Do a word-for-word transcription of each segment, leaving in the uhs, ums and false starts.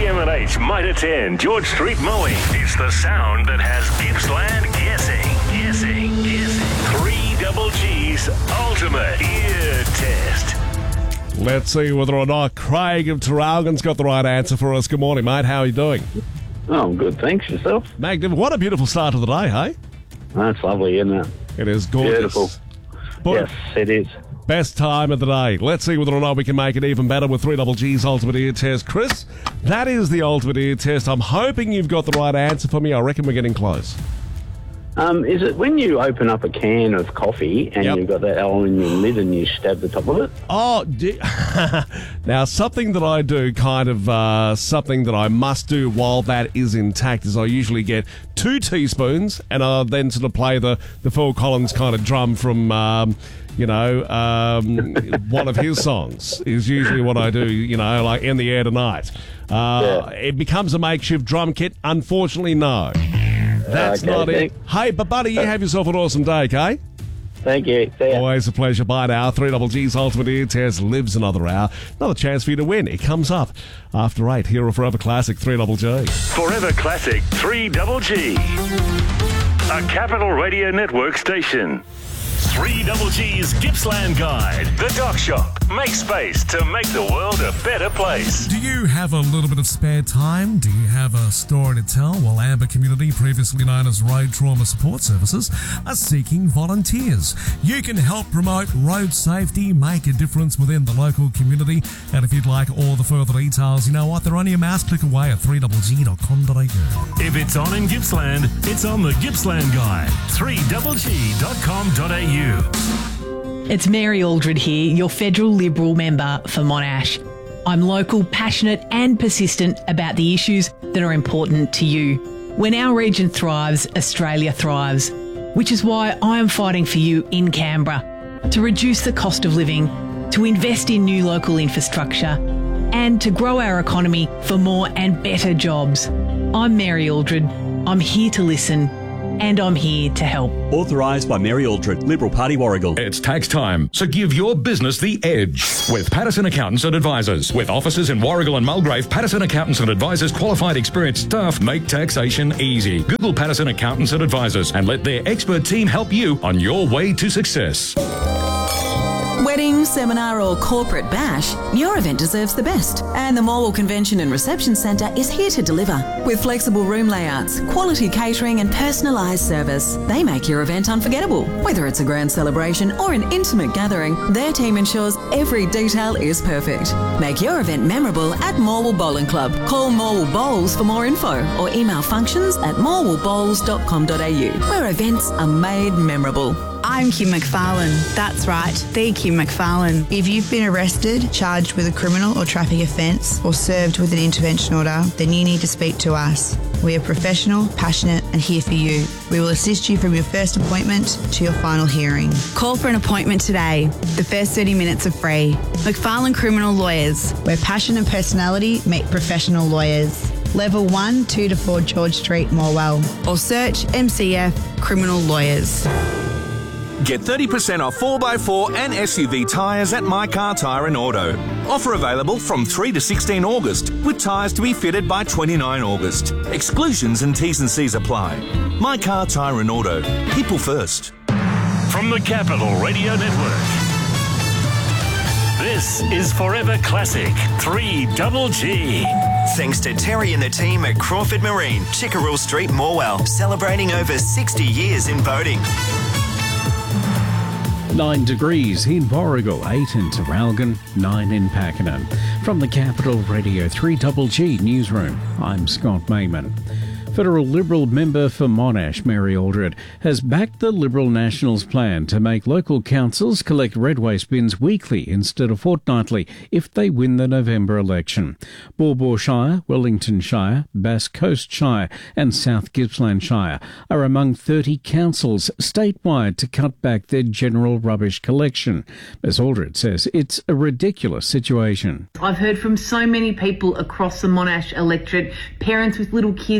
M and H might attend George Street Mowing. It's the sound that has Gippsland guessing, guessing, guessing. Three Double G's Ultimate Ear Test. Let's see whether or not Craig of Traralgon's got the right answer for us. Good morning, mate. How are you doing? Oh, I'm good. Thanks. Yourself? Magnificent. What a beautiful start to the day, hey? That's lovely, isn't it? It is gorgeous. Beautiful. But yes, it is. best time of the day. Let's see whether or not we can make it even better with three Double G's Ultimate Ear Test. Chris, that is the Ultimate Ear Test. I'm hoping you've got the right answer for me. I reckon we're getting close. Um, is it when you open up a can of coffee and Yep. you've got that aluminium lid and you stab the top of it? Oh, di- now something that I do, kind of uh, something that I must do while that is intact, is I usually get two teaspoons and I then sort of play the, the Phil Collins kind of drum from, um, you know, um, one of his songs is usually what I do, you know, like In the Air Tonight. Uh, Yeah. It becomes a makeshift drum kit. Unfortunately, no. That's Okay, not it. thanks. Hey, but buddy, you have yourself an awesome day, okay? Thank you. See ya. Always a pleasure. Bye now. three Double G's Ultimate Ear Test lives another hour. Another chance for you to win. It comes up after eight. Here are Forever Classic three Double G. Forever Classic three Double G. A Capital Radio Network station. three Double G's Gippsland Guide. The Dock Shop. Make space to make the world a better place. Do you have a little bit of spare time? Do you have a story to tell? Well, Amber Community, previously known as Road Trauma Support Services, are seeking volunteers. You can help promote road safety, make a difference within the local community, and if you'd like all the further details, you know what? They're only a mouse click away at three double g dot com dot a u. If it's on in Gippsland, it's on the Gippsland Guide. three double g dot com dot a u. It's Mary Aldred here, your federal Liberal member for Monash. I'm local, passionate and persistent about the issues that are important to you. When our region thrives, Australia thrives, which is why I am fighting for you in Canberra to reduce the cost of living, to invest in new local infrastructure and to grow our economy for more and better jobs. I'm Mary Aldred. I'm here to listen. And I'm here to help. Authorised by Mary Aldred, Liberal Party, Warragul. It's tax time, so give your business the edge with Patterson Accountants and Advisors. With offices in Warragul and Mulgrave, Patterson Accountants and Advisors qualified experienced staff make taxation easy. Google Patterson Accountants and Advisors and let their expert team help you on your way to success. Wedding, seminar or corporate bash, your event deserves the best. And the Morwell Convention and Reception Centre is here to deliver. With flexible room layouts, quality catering and personalised service, they make your event unforgettable. Whether it's a grand celebration or an intimate gathering, their team ensures every detail is perfect. Make your event memorable at Morwell Bowling Club. Call Morwell Bowls for more info or email functions at morwell bowls dot com dot a u, where events are made memorable. I'm Kim McFarlane. That's right, the Kim McFarlane. If you've been arrested, charged with a criminal or traffic offence, or served with an intervention order, then you need to speak to us. We are professional, passionate and here for you. We will assist you from your first appointment to your final hearing. Call for an appointment today. The first thirty minutes are free. McFarlane Criminal Lawyers, where passion and personality meet professional lawyers. Level one, two to four George Street, Morwell. Or search M C F Criminal Lawyers. Get thirty percent off four by four and S U V tyres at My Car Tyre and Auto. Offer available from three to sixteen August, with tyres to be fitted by twenty-nine August. Exclusions and T's and C's apply. My Car Tyre and Auto. People first. From the Capital Radio Network. This is Forever Classic three Double G. Thanks to Terry and the team at Crawford Marine, Chickerell Street, Morwell, celebrating over sixty years in boating. Nine degrees in Warragul, eight in Traralgon, nine in Pakenham. From the Capital Radio three Double G Newsroom, I'm Scott Mayman. Federal Liberal member for Monash, Mary Aldred, has backed the Liberal Nationals' plan to make local councils collect red waste bins weekly instead of fortnightly if they win the November election. Baw Baw Shire, Wellington Shire, Bass Coast Shire and South Gippsland Shire are among thirty councils statewide to cut back their general rubbish collection. Miz Aldred says it's a ridiculous situation. I've heard from so many people across the Monash electorate, parents with little kids and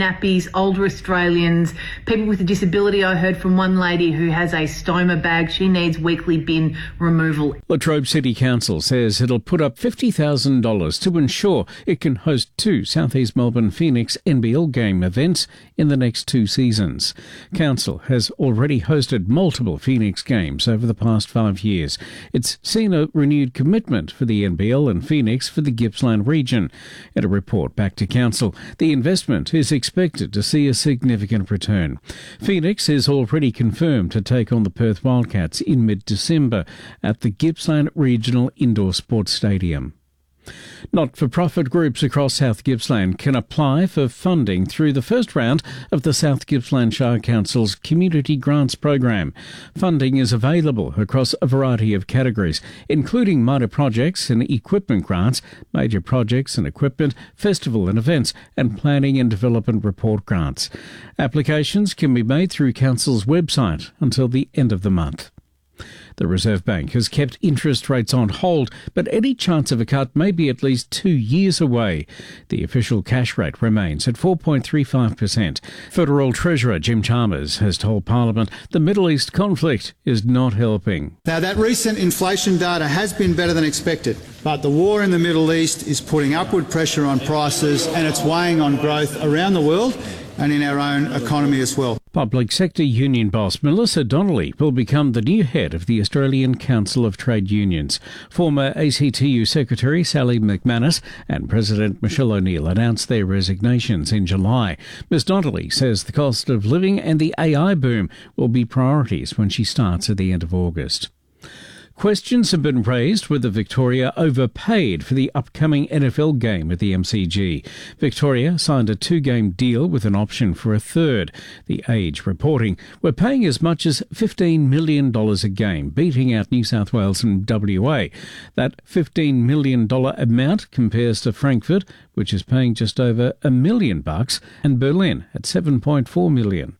nappies, older Australians, people with a disability. I heard from one lady who has a stoma bag. She needs weekly bin removal. Latrobe City Council says it'll put up fifty thousand dollars to ensure it can host two South East Melbourne Phoenix N B L game events in the next two seasons. Council has already hosted multiple Phoenix games over the past five years. It's seen a renewed commitment for the N B L and Phoenix for the Gippsland region. In a report back to Council, the investment is expected to see a significant return. Phoenix is already confirmed to take on the Perth Wildcats in mid-December at the Gippsland Regional Indoor Sports Stadium. Not-for-profit groups across South Gippsland can apply for funding through the first round of the South Gippsland Shire Council's Community Grants Program. Funding is available across a variety of categories, including minor projects and equipment grants, major projects and equipment, festival and events, and planning and development report grants. Applications can be made through Council's website until the end of the month. The Reserve Bank has kept interest rates on hold, but any chance of a cut may be at least two years away. The official cash rate remains at four point three five percent. Federal Treasurer Jim Chalmers has told Parliament the Middle East conflict is not helping. Now, that recent inflation data has been better than expected, but the war in the Middle East is putting upward pressure on prices and it's weighing on growth around the world and in our own economy as well. Public sector union boss Melissa Donnelly will become the new head of the Australian Council of Trade Unions. Former A C T U Secretary Sally McManus and President Michelle O'Neill announced their resignations in July. Miz Donnelly says the cost of living and the A I boom will be priorities when she starts at the end of August. Questions have been raised whether Victoria overpaid for the upcoming N F L game at the M C G. Victoria signed a two-game deal with an option for a third. The Age reporting we're paying as much as fifteen million dollars a game, beating out New South Wales and W A. That fifteen million dollars amount compares to Frankfurt, which is paying just over a million bucks, and Berlin at seven point four million.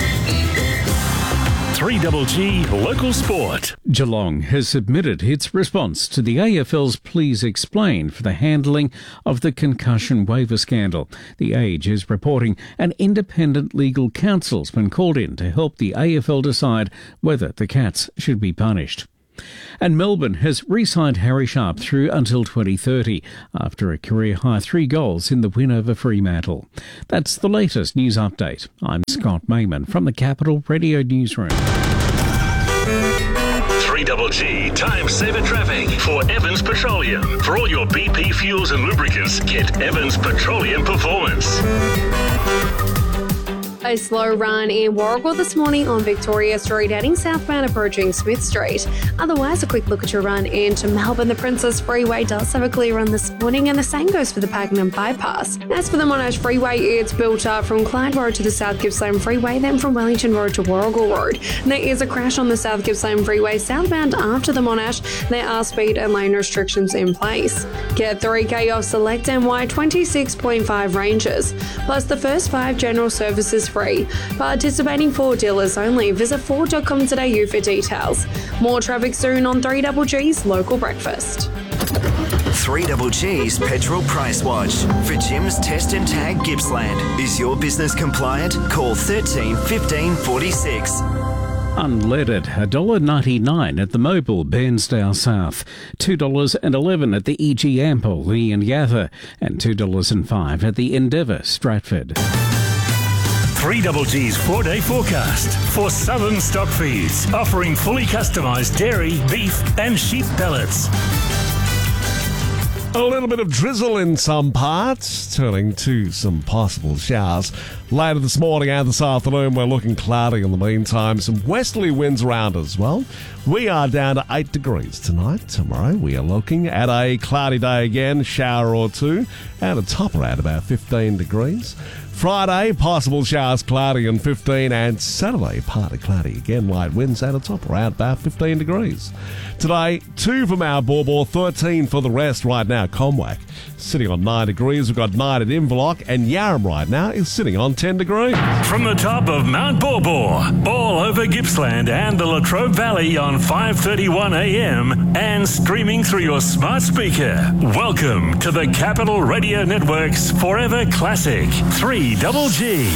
three G G Local Sport. Geelong has submitted its response to the A F L's Please Explain for the handling of the concussion waiver scandal. The Age is reporting an independent legal counsel's been called in to help the A F L decide whether the Cats should be punished. And Melbourne has re-signed Harry Sharp through until twenty thirty after a career-high three goals in the win over Fremantle. That's the latest news update. I'm Scott Mayman from the Capital Radio Newsroom. three G G Time Saver Traffic for Evans Petroleum. For all your B P fuels and lubricants, get Evans Petroleum Performance. A slow run in Warragul this morning on Victoria Street, heading southbound approaching Smith Street. Otherwise, a quick look at your run into Melbourne. The Princess Freeway does have a clear run this morning, and the same goes for the Pakenham Bypass. As for the Monash Freeway, it's built up from Clyde Road to the South Gippsland Freeway, then from Wellington Road to Warragul Road. There is a crash on the South Gippsland Freeway southbound after the Monash. There are speed and lane restrictions in place. Get three K off select N Y twenty-six point five ranges, plus the first five general services free. Participating Ford dealers only. Visit Ford dot com today for details. More traffic soon on three G G's Local Breakfast. three G G's Petrol Price Watch. For Jim's Test and Tag Gippsland. Is your business compliant? Call thirteen fifteen forty-six. Unleaded, one dollar ninety-nine at the Mobil, Bairnsdale South, two dollars eleven at the E G Ample, Leongatha, and two dollars five at the Endeavour, Stratford. three G G's four-day forecast for Southern Stock Feeds, offering fully customised dairy, beef and sheep pellets. A little bit of drizzle in some parts, turning to some possible showers. Later this morning and this afternoon, we're looking cloudy in the meantime. Some westerly winds around as well. We are down to eight degrees tonight. Tomorrow, we are looking at a cloudy day again, shower or two, and a top around about fifteen degrees. Friday, possible showers, cloudy and fifteen, and Saturday, partly cloudy again, light winds at a top around about fifteen degrees. Today, two for Mount Borbor, thirteen for the rest right now. Comwack sitting on nine degrees. We've got nine at Inverloch, and Yarram right now is sitting on ten degrees. From the top of Mount Borbor, all over Gippsland and the Latrobe Valley on five thirty-one a m and streaming through your smart speaker. Welcome to the Capital Radio Network's Forever Classic three three Double G.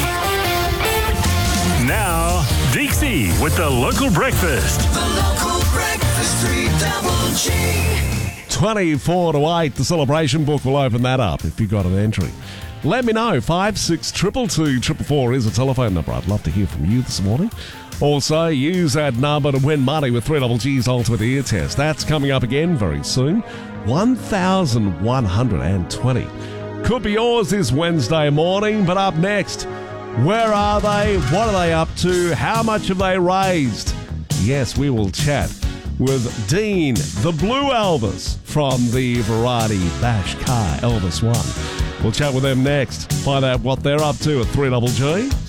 Now, Dixie with the local breakfast. The local breakfast, three Double G. twenty-four to eight, the celebration book will open that up if you've got an entry. Let me know. five six two two two four four is a telephone number. I'd love to hear from you this morning. Also, use that number to win money with three Double G's Ultimate Ear Test. That's coming up again very soon. one thousand one hundred twenty. Could be yours this Wednesday morning, but up next, where are they? What are they up to? How much have they raised? Yes, we will chat with Dean, the Blue Elvis, from the Variety Bash Car Elvis One. We'll chat with them next. Find out what they're up to at three Double G.